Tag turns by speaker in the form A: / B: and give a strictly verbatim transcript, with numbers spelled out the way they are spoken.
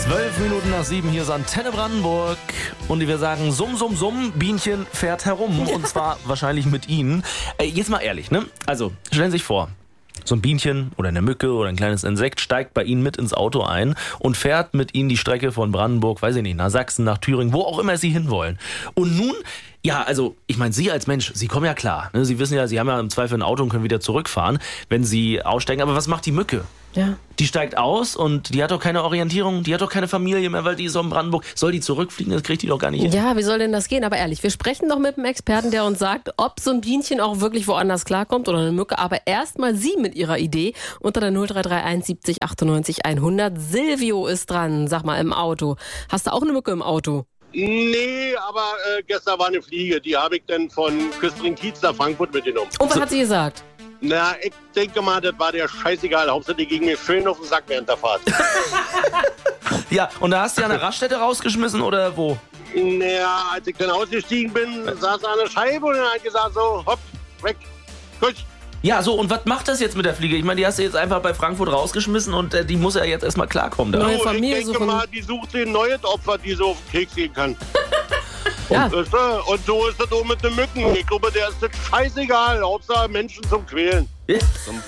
A: Zwölf Minuten nach sieben, hier ist Antenne Brandenburg. Und wir sagen summ, summ, summ, Bienchen fährt herum. Und zwar wahrscheinlich mit Ihnen. Äh, jetzt mal ehrlich, ne? Also, stellen Sie sich vor, so ein Bienchen oder eine Mücke oder ein kleines Insekt steigt bei Ihnen mit ins Auto ein und fährt mit Ihnen die Strecke von Brandenburg, weiß ich nicht, nach Sachsen, nach Thüringen, wo auch immer Sie hinwollen. Und nun, ja, also, ich meine, Sie als Mensch, Sie kommen ja klar. Ne? Sie wissen ja, Sie haben ja im Zweifel ein Auto und können wieder zurückfahren, wenn Sie aussteigen. Aber was macht die Mücke?
B: Ja.
A: Die steigt aus und die hat doch keine Orientierung, die hat doch keine Familie mehr, weil die ist auch in Brandenburg. Soll die zurückfliegen? Das kriegt die doch gar nicht hin.
B: Ja, wie soll denn das gehen? Aber ehrlich, wir sprechen doch mit einem Experten, der uns sagt, ob so ein Bienchen auch wirklich woanders klarkommt oder eine Mücke. Aber erstmal Sie mit Ihrer Idee unter der null drei drei eins siebzig achtundneunzig hundert. Silvio ist dran, sag mal, im Auto. Hast du auch eine Mücke im Auto?
C: Nee, aber äh, gestern war eine Fliege. Die habe ich dann von Küstrin-Kiez nach Frankfurt mitgenommen.
B: Und was hat sie gesagt?
C: Na, ich denke mal, das war der scheißegal. Hauptsache, die ging mir schön auf den Sack während der Fahrt.
A: Ja, und da hast du ja eine Raststätte rausgeschmissen oder wo?
C: Naja, als ich dann ausgestiegen bin, saß er an der Scheibe und dann hat gesagt so, hopp, weg, gut.
A: Ja, so, und was macht das jetzt mit der Fliege? Ich meine, die hast du jetzt einfach bei Frankfurt rausgeschmissen und äh, die muss ja jetzt erstmal klarkommen. Da.
B: Neue
C: So,
B: Familie
C: ich denke
B: suchen.
C: mal, die sucht sich ein neues Opfer, die so auf den Keks gehen kann.
B: Ja.
C: Weißt du? Und so ist das auch mit den Mücken. Ich glaube, der ist das scheißegal. Hauptsache Menschen zum Quälen.
A: Ja.